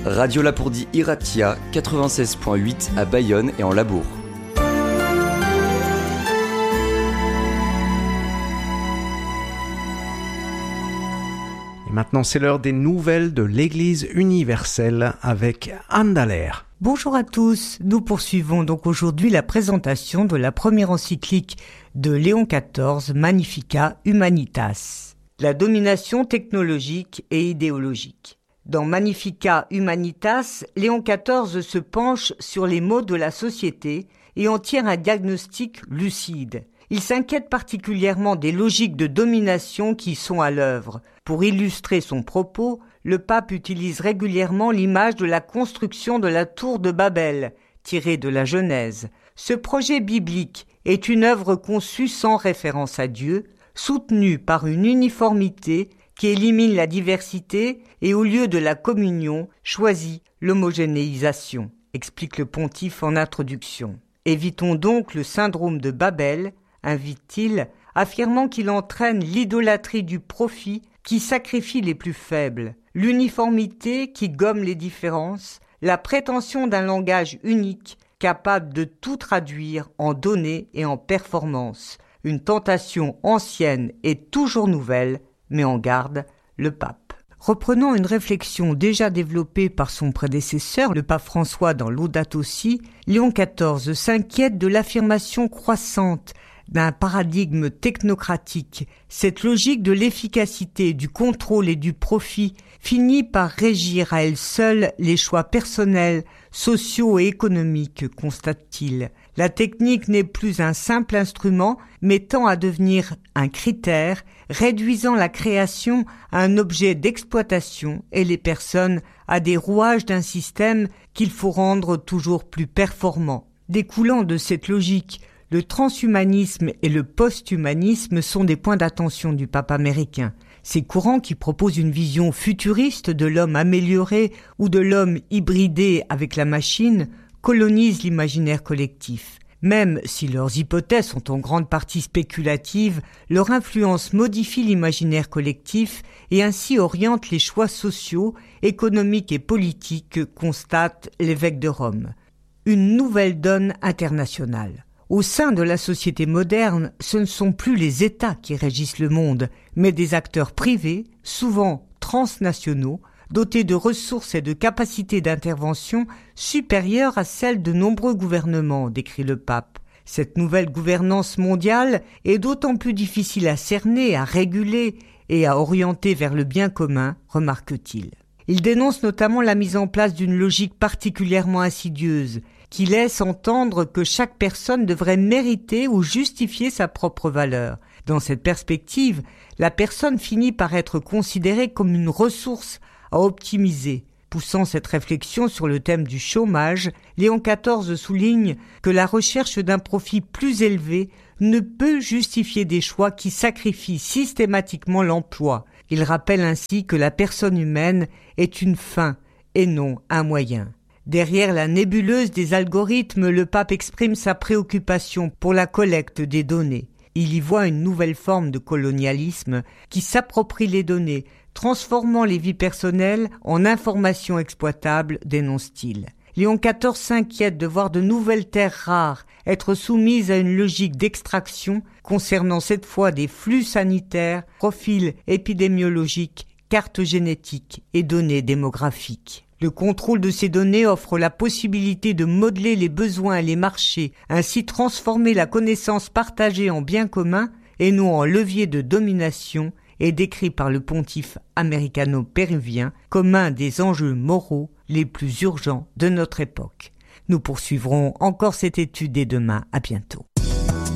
Radio Lapourdie Iratia 96.8 à Bayonne et en Labourd. Maintenant, c'est l'heure des nouvelles de l'Église universelle avec Anne Dallaire. Bonjour à tous, nous poursuivons donc aujourd'hui la présentation de la première encyclique de Léon XIV, Magnificat Humanitas, la domination technologique et idéologique. Dans Magnificat Humanitas, Léon XIV se penche sur les maux de la société et en tire un diagnostic lucide. Il s'inquiète particulièrement des logiques de domination qui sont à l'œuvre. Pour illustrer son propos, le pape utilise régulièrement l'image de la construction de la tour de Babel, tirée de la Genèse. Ce projet biblique est une œuvre conçue sans référence à Dieu, soutenue par une uniformité qui élimine la diversité et au lieu de la communion, choisit l'homogénéisation, explique le pontife en introduction. Évitons donc le syndrome de Babel, invite-t-il, affirmant qu'il entraîne l'idolâtrie du profit qui sacrifie les plus faibles, l'uniformité qui gomme les différences, la prétention d'un langage unique capable de tout traduire en données et en performances, une tentation ancienne et toujours nouvelle, met en garde le pape. Reprenant une réflexion déjà développée par son prédécesseur, le pape François dans Laudato Si, Léon XIV s'inquiète de l'affirmation croissante d'un paradigme technocratique. Cette logique de l'efficacité, du contrôle et du profit finit par régir à elle seule les choix personnels, sociaux et économiques, constate-t-il. La technique n'est plus un simple instrument, mais tend à devenir un critère, réduisant la création à un objet d'exploitation et les personnes à des rouages d'un système qu'il faut rendre toujours plus performant. Découlant de cette logique, le transhumanisme et le posthumanisme sont des points d'attention du pape américain. Ces courants qui proposent une vision futuriste de l'homme amélioré ou de l'homme hybridé avec la machine colonisent l'imaginaire collectif. Même si leurs hypothèses sont en grande partie spéculatives, leur influence modifie l'imaginaire collectif et ainsi oriente les choix sociaux, économiques et politiques, constate l'évêque de Rome. Une nouvelle donne internationale. Au sein de la société moderne, ce ne sont plus les États qui régissent le monde, mais des acteurs privés, souvent transnationaux, dotés de ressources et de capacités d'intervention supérieures à celles de nombreux gouvernements, décrit le pape. Cette nouvelle gouvernance mondiale est d'autant plus difficile à cerner, à réguler et à orienter vers le bien commun, remarque-t-il. Il dénonce notamment la mise en place d'une logique particulièrement insidieuse, qui laisse entendre que chaque personne devrait mériter ou justifier sa propre valeur. Dans cette perspective, la personne finit par être considérée comme une ressource à optimiser. Poussant cette réflexion sur le thème du chômage, Léon XIV souligne que la recherche d'un profit plus élevé ne peut justifier des choix qui sacrifient systématiquement l'emploi. Il rappelle ainsi que la personne humaine est une fin et non un moyen. Derrière la nébuleuse des algorithmes, le pape exprime sa préoccupation pour la collecte des données. Il y voit une nouvelle forme de colonialisme qui s'approprie les données, transformant les vies personnelles en informations exploitables, dénonce-t-il. Léon XIV s'inquiète de voir de nouvelles terres rares être soumises à une logique d'extraction concernant cette fois des flux sanitaires, profils épidémiologiques, cartes génétiques et données démographiques. Le contrôle de ces données offre la possibilité de modeler les besoins et les marchés, ainsi transformer la connaissance partagée en bien commun et non en levier de domination, est décrit par le pontife américano-péruvien comme un des enjeux moraux les plus urgents de notre époque. Nous poursuivrons encore cette étude dès demain. À bientôt.